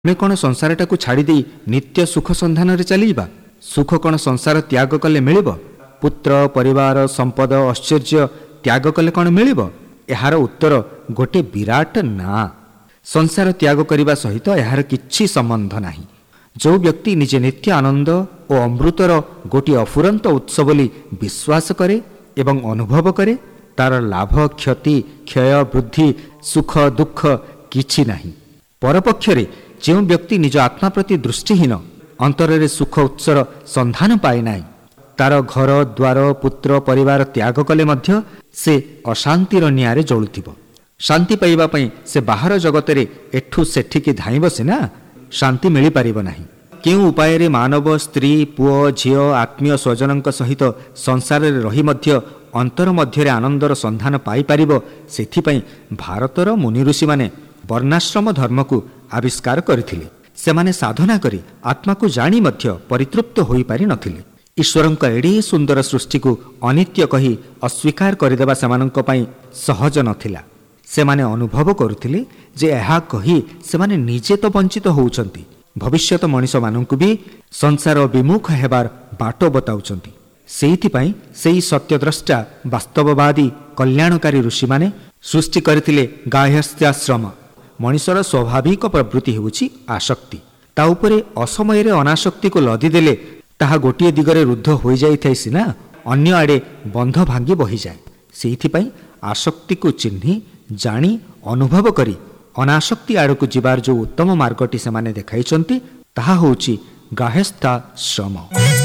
ଆମେ କ'ଣ ସଂସାରଟାକୁ ଛାଡ଼ିଦେଇ ନିତ୍ୟ ସୁଖ ସନ୍ଧାନରେ ଚାଲିଯିବା? ସୁଖ କ'ଣ ସଂସାର ତ୍ୟାଗ କଲେ ମିଳିବ? ପୁତ୍ର, ପରିବାର, ସମ୍ପଦ, ଐଶ୍ୱର୍ଯ୍ୟ ତ୍ୟାଗ କଲେ କ'ଣ ମିଳିବ? ଏହାର ଉତ୍ତର ଗୋଟେ ବିରାଟ ନା। ସଂସାର ତ୍ୟାଗ କରିବା ସହିତ ଏହାର କିଛି ସମ୍ବନ୍ଧ ନାହିଁ। ଯେଉଁ ବ୍ୟକ୍ତି ନିଜେ ନିତ୍ୟ ଆନନ୍ଦ ଓ ଅମୃତର ଗୋଟିଏ ଅଫୁରନ୍ତ ଉତ୍ସ ବୋଲି ବିଶ୍ୱାସ କରେ ଏବଂ ଅନୁଭବ କରେ, ତାର ଲାଭ, କ୍ଷତି, କ୍ଷୟ, ବୃଦ୍ଧି, ସୁଖ, ଦୁଃଖ କିଛି ନାହିଁ। ପରପକ୍ଷରେ ଯେଉଁ ବ୍ୟକ୍ତି ନିଜ ଆତ୍ମା ପ୍ରତି ଦୃଷ୍ଟିହୀନ, ଅନ୍ତରରେ ସୁଖ ଉତ୍ସର ସନ୍ଧାନ ପାଏ ନାହିଁ, ତାର ଘର ଦ୍ୱାର, ପୁତ୍ର, ପରିବାର ତ୍ୟାଗ କଲେ ମଧ୍ୟ ସେ ଅଶାନ୍ତିର ନିଆଁରେ ଜଳୁଥିବ। ଶାନ୍ତି ପାଇବା ପାଇଁ ସେ ବାହାର ଜଗତରେ ଏଠୁ ସେଠିକି ଧାଇଁବ ସିନା, ଶାନ୍ତି ମିଳିପାରିବ ନାହିଁ। କେଉଁ ଉପାୟରେ ମାନବ ସ୍ତ୍ରୀ, ପୁଅ, ଝିଅ, ଆତ୍ମୀୟ ସ୍ୱଜନଙ୍କ ସହିତ ସଂସାରରେ ରହି ମଧ୍ୟ ଅନ୍ତର ମଧ୍ୟରେ ଆନନ୍ଦର ସନ୍ଧାନ ପାଇପାରିବ, ସେଥିପାଇଁ ଭାରତର ମୁନି ଋଷିମାନେ ବର୍ଣ୍ଣାଶ୍ରମ ଧର୍ମକୁ ଆବିଷ୍କାର କରିଥିଲେ। ସେମାନେ ସାଧନା କରି ଆତ୍ମାକୁ ଜାଣି ମଧ୍ୟ ପରିତୃପ୍ତ ହୋଇପାରିନଥିଲେ। ଈଶ୍ୱରଙ୍କ ଏଡ଼େ ସୁନ୍ଦର ସୃଷ୍ଟିକୁ ଅନିତ୍ୟ କହି ଅସ୍ୱୀକାର କରିଦେବା ସେମାନଙ୍କ ପାଇଁ ସହଜ ନଥିଲା। ସେମାନେ ଅନୁଭବ କରୁଥିଲେ ଯେ ଏହା କହି ସେମାନେ ନିଜେ ତ ବଞ୍ଚିତ ହେଉଛନ୍ତି, ଭବିଷ୍ୟତ ମଣିଷମାନଙ୍କୁ ବି ସଂସାର ବିମୁଖ ହେବାର ବାଟ ବତାଉଛନ୍ତି। ସେଇଥିପାଇଁ ସେହି ସତ୍ୟଦ୍ରଷ୍ଟା ବାସ୍ତବବାଦୀ କଲ୍ୟାଣକାରୀ ଋଷିମାନେ ସୃଷ୍ଟି କରିଥିଲେ ଗାର୍ହସ୍ଥ୍ୟାଶ୍ରମ। ମଣିଷର ସ୍ୱାଭାବିକ ପ୍ରବୃତ୍ତି ହେଉଛି ଆସକ୍ତି। ତା ଉପରେ ଅସମୟରେ ଅନାସକ୍ତିକୁ ଲଦିଦେଲେ ତାହା ଗୋଟିଏ ଦିଗରେ ରୁଦ୍ଧ ହୋଇଯାଇଥାଏ ସିନା, ଅନ୍ୟ ଆଡ଼େ ବନ୍ଧ ଭାଙ୍ଗି ବହିଯାଏ। ସେଇଥିପାଇଁ ଆସକ୍ତିକୁ ଚିହ୍ନି, ଜାଣି, ଅନୁଭବ କରି ଅନାସକ୍ତି ଆଡ଼କୁ ଯିବାର ଯେଉଁ ଉତ୍ତମ ମାର୍ଗଟି ସେମାନେ ଦେଖାଇଛନ୍ତି, ତାହା ହେଉଛି ଗାର୍ହସ୍ଥ୍ୟାଶ୍ରମ।